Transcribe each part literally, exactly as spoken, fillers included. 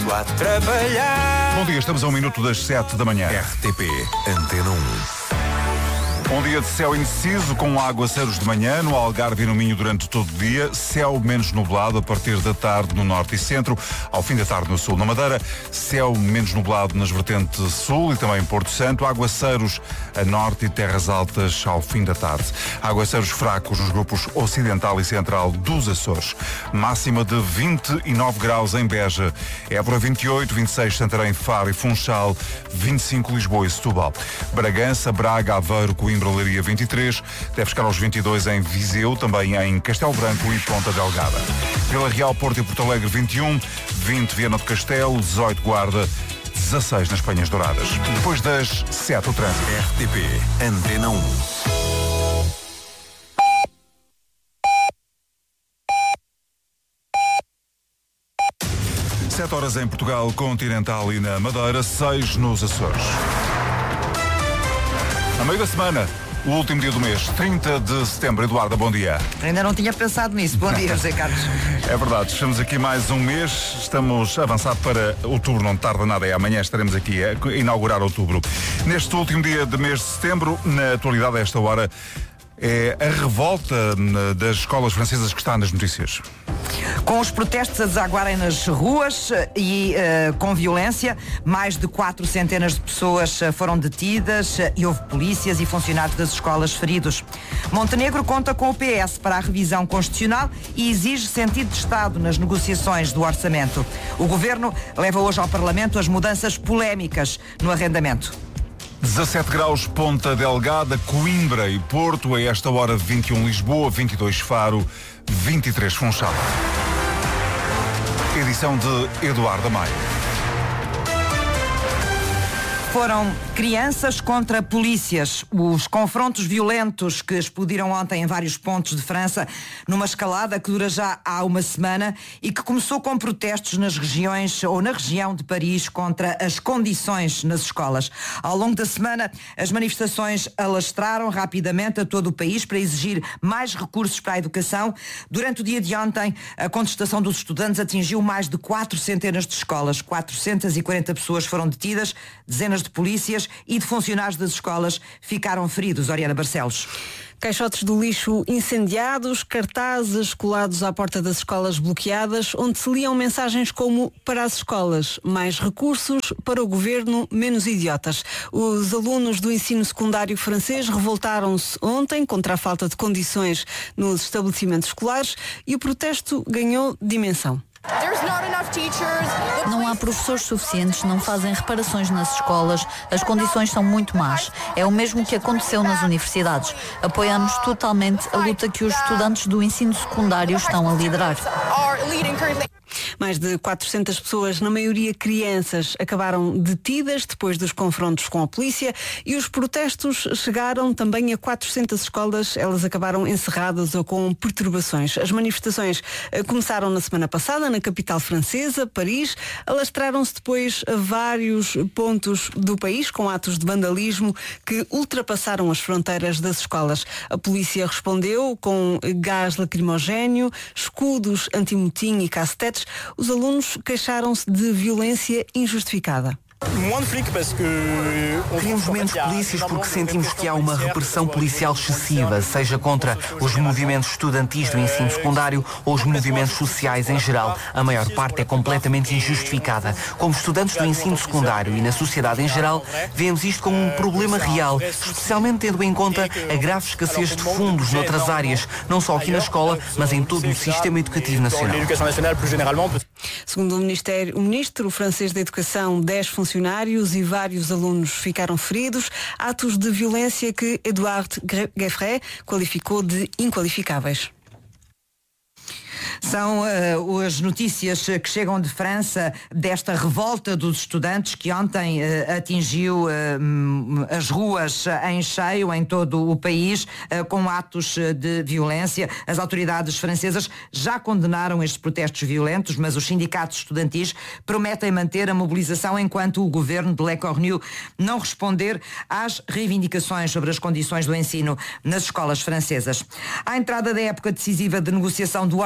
muito a trabalhar. Bom dia, estamos a um minuto das sete da manhã. R T P Antena um. Um dia de céu indeciso, com aguaceiros de manhã, no Algarve e no Minho durante todo o dia, céu menos nublado a partir da tarde no norte e centro, ao fim da tarde no sul. Na Madeira, céu menos nublado nas vertentes sul e também em Porto Santo, aguaceiros a norte e terras altas ao fim da tarde. Aguaceiros fracos nos grupos ocidental e central dos Açores. Máxima de vinte e nove graus em Beja, Évora vinte e oito, vinte e seis Santarém, Faro e Funchal, vinte e cinco Lisboa e Setúbal. Bragança, Braga, Aveiro, Coimbra, Leiria vinte e três, deve chegar aos vinte e dois em Viseu, também em Castelo Branco e Ponta Delgada. Vila Real, Porto e Porto Alegre vinte e um, vinte Viana do Castelo, dezoito Guarda, dezasseis nas Penhas Douradas. Depois das sete o trânsito. R T P Antena um. sete horas em Portugal Continental e na Madeira, seis nos Açores. A meio da semana, o último dia do mês, trinta de setembro. Eduardo, bom dia. Ainda não tinha pensado nisso. Bom dia, José Carlos. É verdade, estamos aqui mais um mês, estamos avançados para outubro, não tarda nada, é amanhã estaremos aqui a inaugurar outubro. Neste último dia de mês de setembro, na atualidade a esta hora, é a revolta das escolas francesas que está nas notícias. Com os protestos a desaguarem nas ruas e uh, com violência, mais de quatro centenas de pessoas uh, foram detidas uh, e houve polícias e funcionários das escolas feridos. Montenegro conta com o P S para a revisão constitucional e exige sentido de Estado nas negociações do orçamento. O Governo leva hoje ao Parlamento as mudanças polémicas no arrendamento. dezassete graus Ponta Delgada, Coimbra e Porto, a esta hora vinte e um Lisboa, vinte e dois Faro, vinte e três Funchal. Edição de Eduardo Amaya. Foram crianças contra polícias. Os confrontos violentos que explodiram ontem em vários pontos de França, numa escalada que dura já há uma semana e que começou com protestos nas regiões ou na região de Paris contra as condições nas escolas. Ao longo da semana, as manifestações alastraram rapidamente a todo o país para exigir mais recursos para a educação. Durante o dia de ontem, a contestação dos estudantes atingiu mais de quatro centenas de escolas. quatrocentas e quarenta pessoas foram detidas, dezenas de polícias e de funcionários das escolas ficaram feridos. Oriana Barcelos. Caixotes do lixo incendiados, cartazes colados à porta das escolas bloqueadas, onde se liam mensagens como: para as escolas, mais recursos, para o governo, menos idiotas. Os alunos do ensino secundário francês revoltaram-se ontem contra a falta de condições nos estabelecimentos escolares e o protesto ganhou dimensão. Não há professores suficientes, não fazem reparações nas escolas, as condições são muito más. É o mesmo que aconteceu nas universidades. Apoiamos totalmente a luta que os estudantes do ensino secundário estão a liderar. Mais de quatrocentas pessoas, na maioria crianças, acabaram detidas depois dos confrontos com a polícia e os protestos chegaram também a quatrocentas escolas. Elas acabaram encerradas ou com perturbações. As manifestações começaram na semana passada na capital francesa, Paris. Alastraram-se depois a vários pontos do país com atos de vandalismo que ultrapassaram as fronteiras das escolas. A polícia respondeu com gás lacrimogéneo, escudos antimotim e cacetetes. Os alunos queixaram-se de violência injustificada. Queremos menos polícias porque sentimos que há uma repressão policial excessiva, seja contra os movimentos estudantis do ensino secundário ou os movimentos sociais em geral. A maior parte é completamente injustificada. Como estudantes do ensino secundário e na sociedade em geral, vemos isto como um problema real, especialmente tendo em conta a grave escassez de fundos noutras áreas, não só aqui na escola, mas em todo o sistema educativo nacional. Segundo o Ministério, o Ministro francês da Educação, dez funcionários e vários alunos ficaram feridos. Atos de violência que Edouard Geoffrey qualificou de inqualificáveis. São uh, as notícias que chegam de França desta revolta dos estudantes que ontem uh, atingiu uh, as ruas em cheio em todo o país uh, com atos de violência. As autoridades francesas já condenaram estes protestos violentos, mas os sindicatos estudantis prometem manter a mobilização enquanto o governo de Le Cornu não responder às reivindicações sobre as condições do ensino nas escolas francesas. À entrada da época decisiva de negociação do orçamento,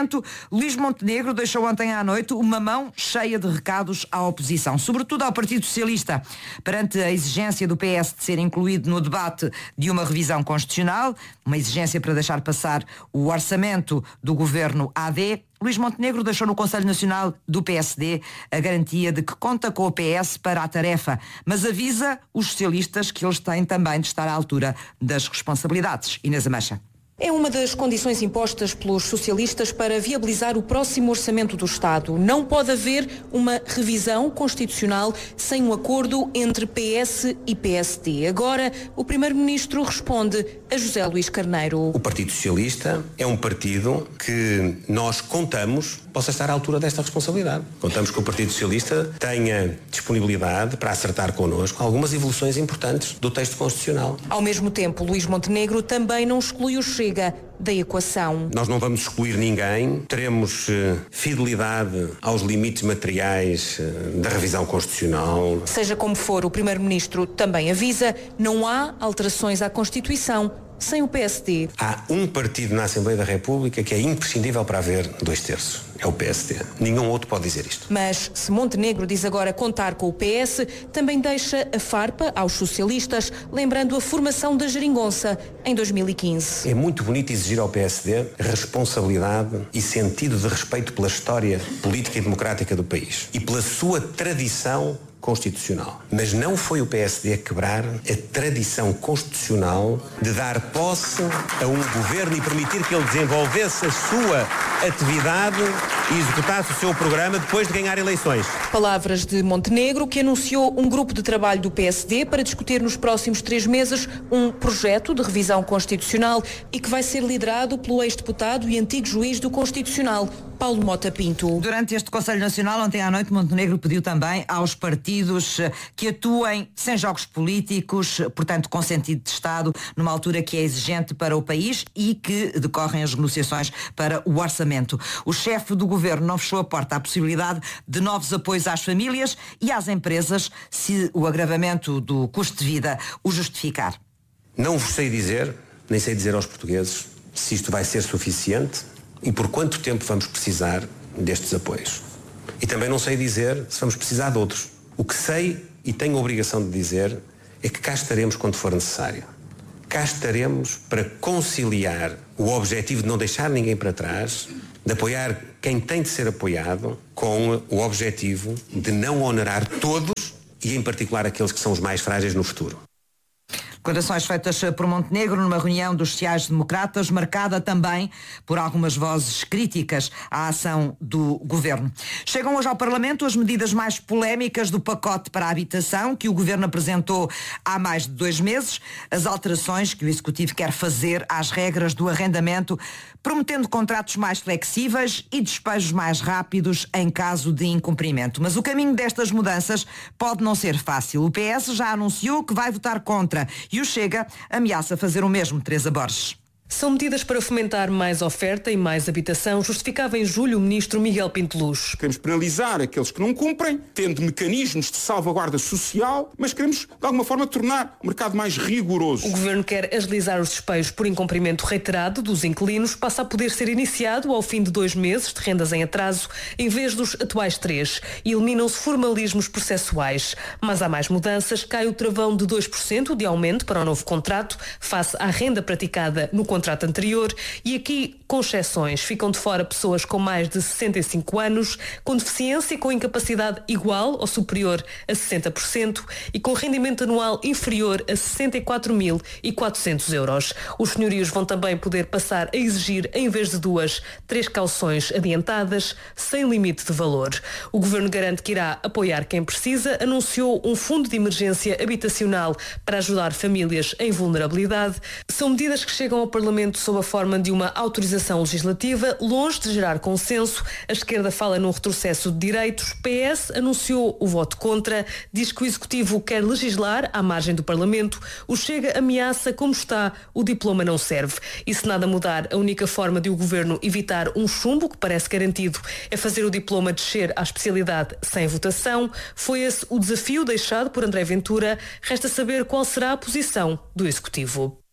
orçamento, Luís Montenegro deixou ontem à noite uma mão cheia de recados à oposição, sobretudo ao Partido Socialista, perante a exigência do P S de ser incluído no debate de uma revisão constitucional, uma exigência para deixar passar o orçamento do governo A D. Luís Montenegro deixou no Conselho Nacional do P S D a garantia de que conta com o P S para a tarefa, mas avisa os socialistas que eles têm também de estar à altura das responsabilidades. Inês Amancha. É uma das condições impostas pelos socialistas para viabilizar o próximo orçamento do Estado. Não pode haver uma revisão constitucional sem um acordo entre P S e P S D. Agora, o Primeiro-Ministro responde a José Luís Carneiro. O Partido Socialista é um partido que nós contamos possa estar à altura desta responsabilidade. Contamos que o Partido Socialista tenha disponibilidade para acertar connosco algumas evoluções importantes do texto constitucional. Ao mesmo tempo, Luís Montenegro também não exclui o Chega da equação. Nós não vamos excluir ninguém, teremos uh, fidelidade aos limites materiais uh, da revisão constitucional. Seja como for, o Primeiro-Ministro também avisa, não há alterações à Constituição sem o P S D. Há um partido na Assembleia da República que é imprescindível para haver dois terços. É o P S D. Nenhum outro pode dizer isto. Mas se Montenegro diz agora contar com o P S, também deixa a farpa aos socialistas, lembrando a formação da Geringonça em dois mil e quinze. É muito bonito exigir ao P S D responsabilidade e sentido de respeito pela história política e democrática do país e pela sua tradição constitucional. Mas não foi o P S D a quebrar a tradição constitucional de dar posse a um governo e permitir que ele desenvolvesse a sua atividade e executasse o seu programa depois de ganhar eleições. Palavras de Montenegro, que anunciou um grupo de trabalho do P S D para discutir nos próximos três meses um projeto de revisão constitucional e que vai ser liderado pelo ex-deputado e antigo juiz do Constitucional, Paulo Mota Pinto. Durante este Conselho Nacional, ontem à noite, Montenegro pediu também aos partidos que atuem sem jogos políticos, portanto com sentido de Estado, numa altura que é exigente para o país e que decorrem as negociações para o orçamento. O chefe do governo não fechou a porta à possibilidade de novos apoios às famílias e às empresas se o agravamento do custo de vida o justificar. Não vos sei dizer, nem sei dizer aos portugueses, se isto vai ser suficiente e por quanto tempo vamos precisar destes apoios. E também não sei dizer se vamos precisar de outros. O que sei e tenho a obrigação de dizer é que cá estaremos quando for necessário. Cá estaremos para conciliar o objetivo de não deixar ninguém para trás, de apoiar quem tem de ser apoiado, com o objetivo de não onerar todos e, em particular, aqueles que são os mais frágeis no futuro. Declarações feitas por Montenegro numa reunião dos sociais-democratas, marcada também por algumas vozes críticas à ação do governo. Chegam hoje ao Parlamento as medidas mais polémicas do pacote para a habitação que o governo apresentou há mais de dois meses, as alterações que o Executivo quer fazer às regras do arrendamento, prometendo contratos mais flexíveis e despejos mais rápidos em caso de incumprimento. Mas o caminho destas mudanças pode não ser fácil. O P S já anunciou que vai votar contra e o Chega ameaça fazer o mesmo. Teresa Borges. São medidas para fomentar mais oferta e mais habitação, justificava em julho o ministro Miguel Pinto Luz. Queremos penalizar aqueles que não cumprem, tendo mecanismos de salvaguarda social, mas queremos, de alguma forma, tornar o mercado mais rigoroso. O governo quer agilizar os despejos por incumprimento reiterado dos inquilinos, passa a poder ser iniciado ao fim de dois meses de rendas em atraso, em vez dos atuais três, e eliminam-se formalismos processuais. Mas há mais mudanças, cai o travão de dois por cento de aumento para o novo contrato, face à renda praticada no contrato contrato anterior, e aqui, com exceções, ficam de fora pessoas com mais de sessenta e cinco anos, com deficiência e com incapacidade igual ou superior a sessenta por cento e com rendimento anual inferior a sessenta e quatro mil e quatrocentos euros. Os senhorios vão também poder passar a exigir, em vez de duas, três cauções adiantadas, sem limite de valor. O governo garante que irá apoiar quem precisa, anunciou um fundo de emergência habitacional para ajudar famílias em vulnerabilidade. São medidas que chegam ao Parlamento sob a forma de uma autorização legislativa, longe de gerar consenso. A esquerda fala num retrocesso de direitos. P S anunciou o voto contra, diz que o Executivo quer legislar à margem do Parlamento. O Chega ameaça, como está, o diploma não serve. E se nada mudar, a única forma de o Governo evitar um chumbo, que parece garantido, é fazer o diploma descer à especialidade sem votação. Foi esse o desafio deixado por André Ventura. Resta saber qual será a posição do Executivo.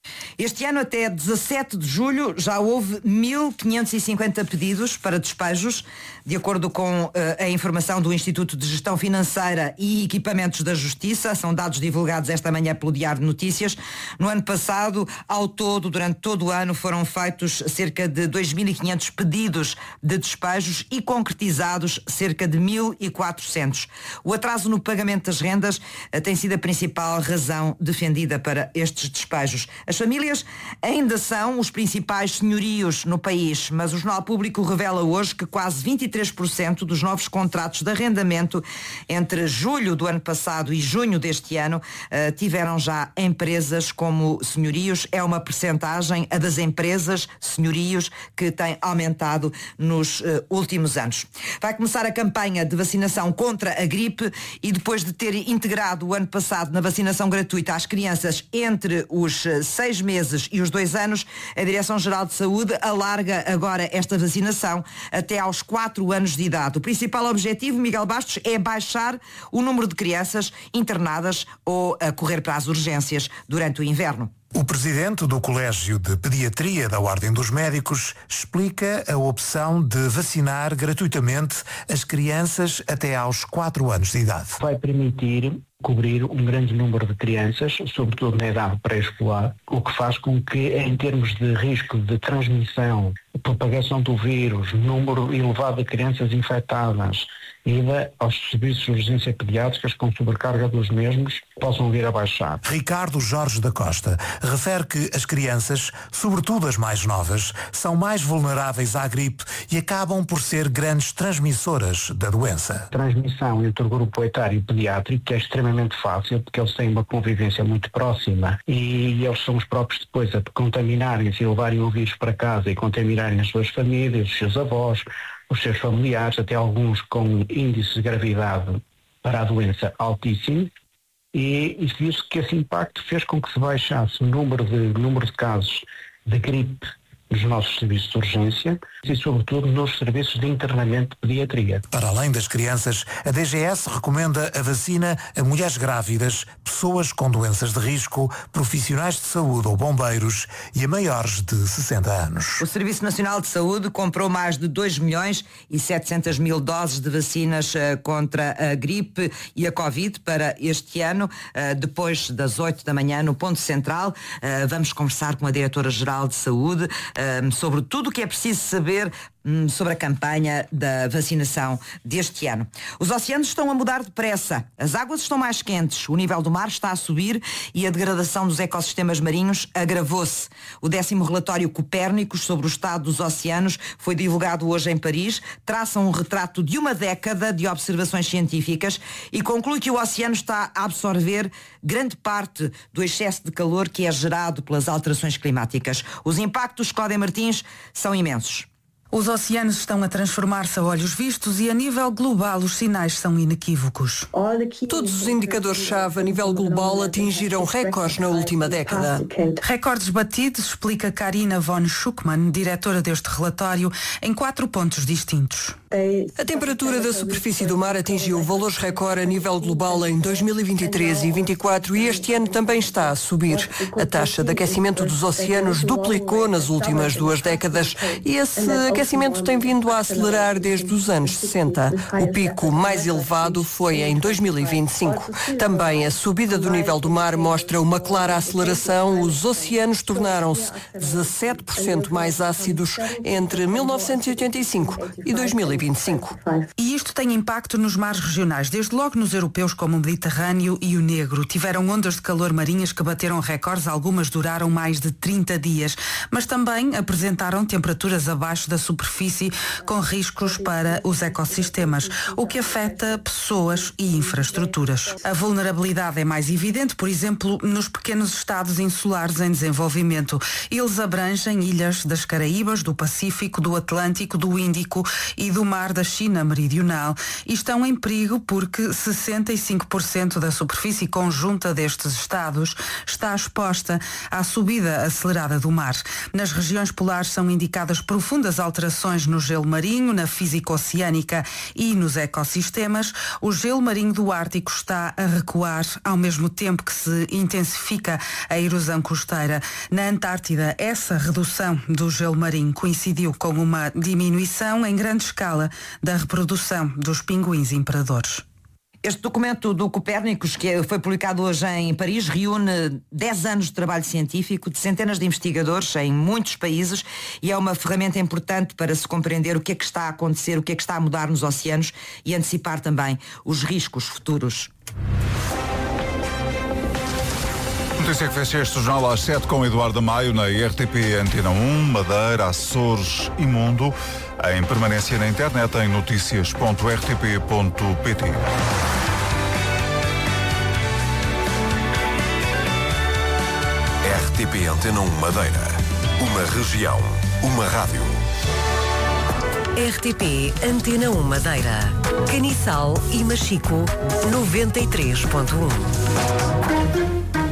Este ano, até dezassete de julho, já houve mil quinhentos e cinquenta pedidos para despejos, de acordo com uh, a informação do Instituto de Gestão Financeira e Equipamentos da Justiça. São dados divulgados esta manhã pelo Diário de Notícias. No ano passado, ao todo, durante todo o ano, foram feitos cerca de dois mil e quinhentos pedidos de despejos e concretizados cerca de mil e quatrocentos. O atraso no pagamento das rendas uh, tem sido a principal razão defendida para estes despejos. As famílias ainda são os principais senhorios no país, mas o Jornal Público revela hoje que quase vinte e três por cento dos novos contratos de arrendamento entre julho do ano passado e junho deste ano uh, tiveram já empresas como senhorios. É uma percentagem, a das empresas senhorios, que tem aumentado nos uh, últimos anos. Vai começar a campanha de vacinação contra a gripe e depois de ter integrado o ano passado na vacinação gratuita às crianças entre os seis meses e os dois anos, a Direção-Geral de Saúde alarga agora esta vacinação até aos quatro anos de idade. O principal objetivo, Miguel Bastos, é baixar o número de crianças internadas ou a correr para as urgências durante o inverno. O presidente do Colégio de Pediatria da Ordem dos Médicos explica a opção de vacinar gratuitamente as crianças até aos quatro anos de idade. Vai permitir cobrir um grande número de crianças, sobretudo na idade pré-escolar, o que faz com que, em termos de risco de transmissão, propagação do vírus, número elevado de crianças infectadas, ida aos serviços de urgência pediátricas com sobrecarga dos mesmos, possam vir a baixar. Ricardo Jorge da Costa refere que as crianças, sobretudo as mais novas, são mais vulneráveis à gripe e acabam por ser grandes transmissoras da doença. A transmissão entre o grupo etário pediátrico é extremamente fácil, porque eles têm uma convivência muito próxima e eles são os próprios depois a contaminarem-se e levarem o vírus para casa e contaminarem as suas famílias, os seus avós, os seus familiares, até alguns com índices de gravidade para a doença altíssimo, e isso viu-se que esse impacto fez com que se baixasse o número de, número de casos de gripe nos nossos serviços de urgência e, sobretudo, nos serviços de internamento de pediatria. Para além das crianças, a D G S recomenda a vacina a mulheres grávidas, pessoas com doenças de risco, profissionais de saúde ou bombeiros e a maiores de sessenta anos. O Serviço Nacional de Saúde comprou mais de dois milhões e setecentas mil doses de vacinas uh, contra a gripe e a Covid para este ano, uh, depois das oito da manhã no Ponto Central. Uh, vamos conversar com a Diretora-Geral de Saúde Um, sobre tudo o que é preciso saber um, sobre a campanha da vacinação deste ano. Os oceanos estão a mudar depressa, as águas estão mais quentes, o nível do mar está a subir e a degradação dos ecossistemas marinhos agravou-se. O décimo relatório Copérnicos sobre o estado dos oceanos foi divulgado hoje em Paris, traça um retrato de uma década de observações científicas e conclui que o oceano está a absorver grande parte do excesso de calor que é gerado pelas alterações climáticas. Os impactos, Cláudia Martins, são imensos. Os oceanos estão a transformar-se a olhos vistos e a nível global os sinais são inequívocos. Todos os indicadores-chave a nível global atingiram recordes na última década. Recordes batidos, explica Karina von Schuckmann, diretora deste relatório, em quatro pontos distintos. A temperatura da superfície do mar atingiu valores recorde a nível global em dois mil e vinte e três e vinte e quatro e este ano também está a subir. A taxa de aquecimento dos oceanos duplicou nas últimas duas décadas e esse aquecimento tem vindo a acelerar desde os anos sessenta. O pico mais elevado foi em dois mil e vinte e cinco. Também a subida do nível do mar mostra uma clara aceleração. Os oceanos tornaram-se dezassete por cento mais ácidos entre mil novecentos e oitenta e cinco e dois mil e vinte e cinco. E isto tem impacto nos mares regionais, desde logo nos europeus como o Mediterrâneo e o Negro. Tiveram ondas de calor marinhas que bateram recordes, algumas duraram mais de trinta dias, mas também apresentaram temperaturas abaixo da superfície com riscos para os ecossistemas, o que afeta pessoas e infraestruturas. A vulnerabilidade é mais evidente, por exemplo, nos pequenos estados insulares em desenvolvimento. Eles abrangem ilhas das Caraíbas, do Pacífico, do Atlântico, do Índico e do mar da China Meridional e estão em perigo porque sessenta e cinco por cento da superfície conjunta destes estados está exposta à subida acelerada do mar. Nas regiões polares são indicadas profundas alterações no gelo marinho, na física oceânica e nos ecossistemas. O gelo marinho do Ártico está a recuar ao mesmo tempo que se intensifica a erosão costeira. Na Antártida, essa redução do gelo marinho coincidiu com uma diminuição em grande escala da reprodução dos pinguins imperadores. Este documento do Copérnicos, que foi publicado hoje em Paris, reúne dez anos de trabalho científico de centenas de investigadores em muitos países e é uma ferramenta importante para se compreender o que é que está a acontecer, o que é que está a mudar nos oceanos e antecipar também os riscos futuros. Notícia que fecha este jornal às sete com Eduardo Maio na R T P Antena um, Madeira, Açores e Mundo. Em permanência na internet em notícias ponto r t p ponto p t. R T P Antena um Madeira. Uma região. Uma rádio. R T P Antena um Madeira. Caniçal e Machico noventa e três ponto um.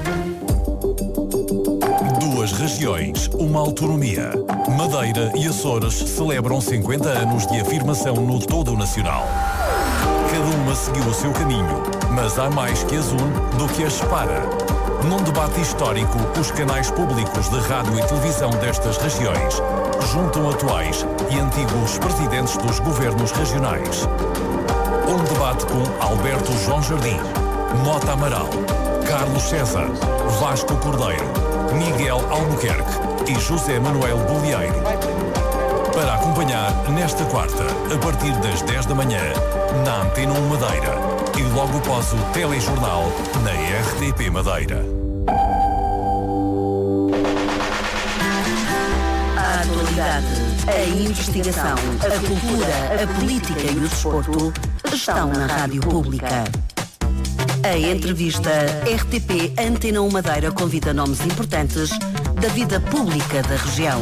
Duas regiões, uma autonomia. Madeira e Açores celebram cinquenta anos de afirmação no todo nacional. Cada uma seguiu o seu caminho, mas há mais que as une do que as separa. Num debate histórico, os canais públicos de rádio e televisão destas regiões juntam atuais e antigos presidentes dos governos regionais. Um debate com Alberto João Jardim, Mota Amaral, Carlos César, Vasco Cordeiro, Miguel Albuquerque e José Manuel Bolieiro. Para acompanhar nesta quarta, a partir das dez da manhã, na Antena um Madeira e logo após o telejornal na R T P Madeira. A atualidade, a investigação, a cultura, a política e o desporto estão na Rádio Pública. A entrevista R T P Antena um Madeira convida nomes importantes da vida pública da região.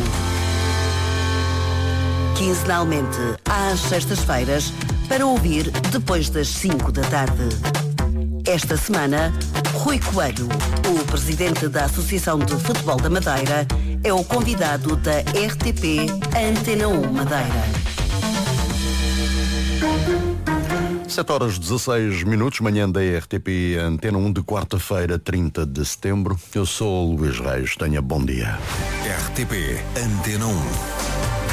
Quinzenalmente, às sextas-feiras, para ouvir depois das cinco da tarde. Esta semana, Rui Coelho, o presidente da Associação de Futebol da Madeira, é o convidado da R T P Antena um Madeira. sete horas dezasseis minutos, manhã da R T P Antena um de quarta-feira, trinta de setembro. Eu sou o Luís Reis, tenha bom dia. R T P Antena um.